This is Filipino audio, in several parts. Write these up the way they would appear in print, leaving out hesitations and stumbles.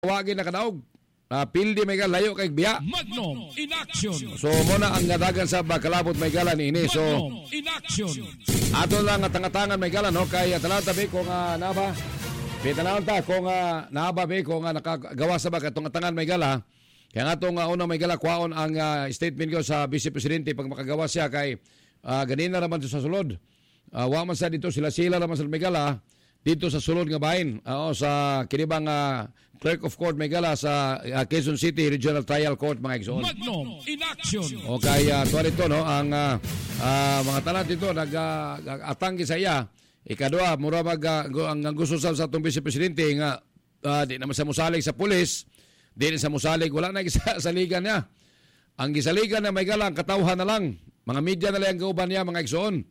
Wagi na kadaog. Pildi may layo kay biya. Magnum in action. So muna ang nadagan sa Bakalabot may gala ni ini. So Magnum in action. ato lang at tangatangan may gala no kay talata be kung naba. Pitanawon ta kung naba be kung nakagawa sa ba katong tangan may gala. Kaya nga itong unang may gala kwaon ang statement ko sa Vice Presidente pag makagawa siya kay ganina naman sa sulod. Wa man sa dito sila naman sa may gala dito sa sulod nga bahin sa kinibang Clerk of Court may gala sa Quezon City Regional Trial Court mga igsoon. Magnum in action. O kaya tuwa rito no ang mga tanan dito nag-atanggi sa iya. Ikadua mura ang gusto sa atong Vice Presidente nga di naman sa musalig sa pulis, di na sa musalig wala na gisaligan niya. Ang gisaligan na may gala ang katawhan na lang. Mga media na lang ang gauban niya mga igsoon.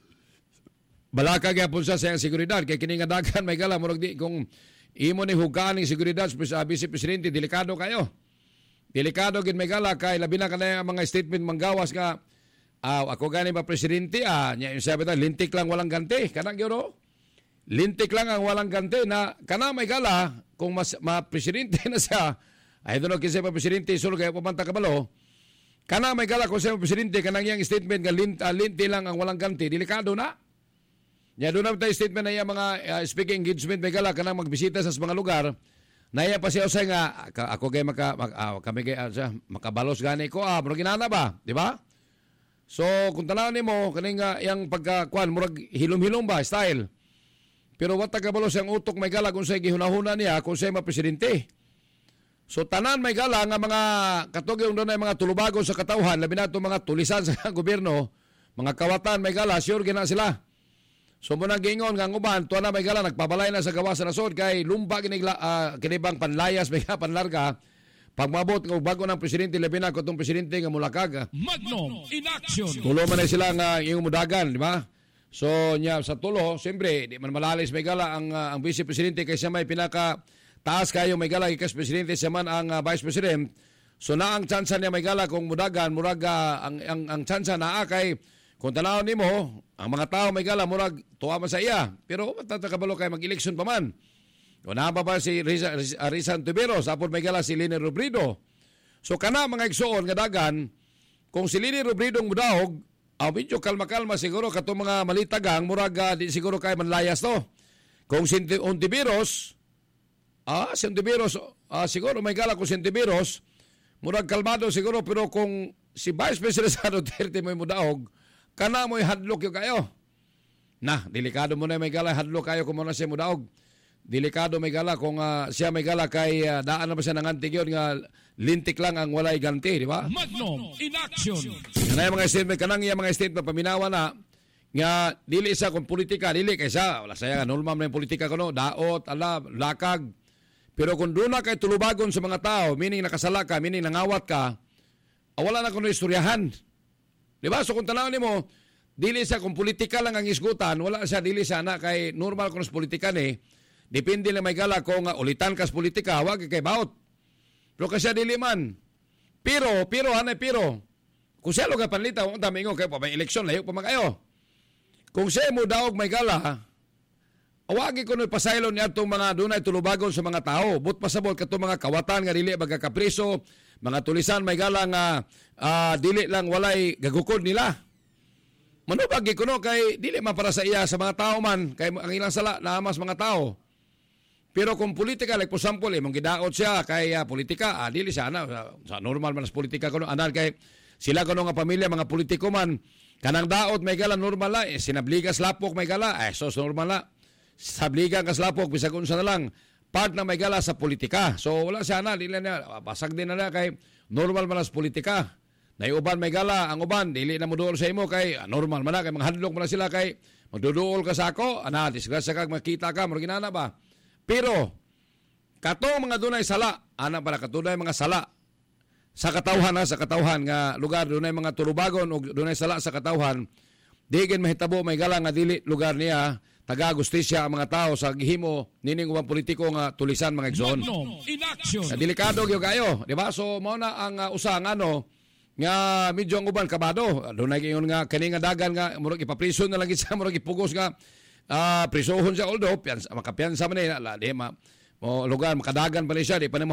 Balaka gyapon sa iyang seguridad kay kini nga daghan may gala murag di kung imo ni hugaan ning seguridad sa Vice Presidente delikado kayo. Delikado gid may gala kay labi na kanay mga statement manggawas nga ako gani ba presidente nya sabi ta lintik lang walang ganti kanang gyud lintik lang ang walang ganti na kana may gala kung mas presidente na siya I don't know kinsa pa presidente sul kay pamanta kabalo kana may gala kung siya presidente kanang iyang statement nga linti lang ang walang ganti delikado na. Ya doon na tayo statement na iya mga speaking engagement may gala kanang magbisita sa mga lugar na iya pa siya usay nga ako kay kami kay makabalos gani ko murag ginana ba di ba? So kung tanaw nimo kaning yang pagkakuan murag hilom-hilom ba style. Pero wa tagabalos ang utok may gala kung say gihunahuna niya kung say presidente. So tanan may gala nga mga katog yung doon ay mga tulubagon sa katawhan labi na mga tulisan sa gobyerno mga kawatan may gala sure gina sila. So muna gingon nga uban tuwa na may gala nagpabalay na sa gawa sa nasod kay lumba kinibang panlayas may panlarga pagmabot ng bago ng presidente labi na kutong presidente nga mulakag. Magnum in action. Tulo man sila nga yung mudagan, di ba? So nya sa tulo, siyempre di man malalis may gala ang vice presidente kay siya may pinaka taas kayo may gala ikas presidente siya man ang vice president. So na ang tsansa niya may gala kung mudagan muraga ang tsansa naa kay kung tanaw nimo ang mga tao may gala murag tuwa man sa iya pero matatagabalo kay mag-eleksyon pa man. Una pa si Rizan Tuberos apod may gala si Lini Robredo. So kana mga igsoon nga dagan kung si Lini Robredo ang mudahog medyo kalma-kalma siguro katong mga malitagang murag di siguro kay manlayas to. Kung si Ontiveros si Ontiveros siguro may gala kung si Ontiveros murag kalmado siguro pero kung si Vice President Duterte mo mudahog kana mo'y hadlok yung kayo. Delikado mo na may gala, hadlok kayo kung muna siya mudaog. Delikado may gala kung siya may gala kay daan na ba siya nangantig yun nga lintik lang ang walay ganti, di ba? Magnum in action. Kanang mga statement, kanang iya mga statement paminawa na nga dili sa kung politika, dili kaysa, wala saya nga, normal na yung politika ko no, daot, lakag. Pero kung doon na kay tulubagon sa mga tao, meaning nakasala ka, meaning nangawat ka, wala na kuno istoryahan. Diba? So kung tanaw nimo dili sa kung politika lang ang isgutan, wala siya dili sana kay normal kung sa politika ni. Depende lang may gala kung ulitan kas politika, wag kay baot. Pero kasi dili man. Pero kung siya lugar panlita, kung tama ingon kay pa may eleksyon, layo pa kayo. Kung siya mo daog may gala, awagi ko no pasaylon niya itong mga dunay tulubagon sa mga tao. But pasabot katong mga kawatan nga dili magkakapriso, mga tulisan may gala nga dili lang walay gagukod nila. Manubag ko no kay dili man para sa iya sa mga tao man kay ang ilang sala naamas mga tao. Pero kung politika like for example mong gidaot siya kay politika dili siya na sa normal man sa politika kuno anan kay sila kuno nga pamilya mga politiko man kanang daot may gala normal la sinabligas lapok may gala so normal la sabligan kas lapok bisag unsa na lang part na may gala sa politika. So wala siya na dili na basag din na kay normal man sa politika. Nay uban may gala ang uban dili na moduol sa imo kay normal man na kay manghadlok man sila kay magduduol ka sa ako disgrasya kag makita ka mo ginana ba. Pero katong mga dunay sala para katunay mga sala sa katawhan nga lugar dunay mga tulubagon ug dunay sala sa katawhan digin mahitabo may gala nga dili lugar niya taga-justisya ang mga tao sa gihimo nining ubang politiko nga tulisan mga igsoon. Delikado gyud kayo, di ba? So mao na ang usa nga nga medyo ang uban kabado. Dunay ingon nga kani nga dagan nga murag ipaprison na lang gid sa murag ipugos nga prisohon siya although makapiyansa man ni lugar makadagan pa ni siya di pa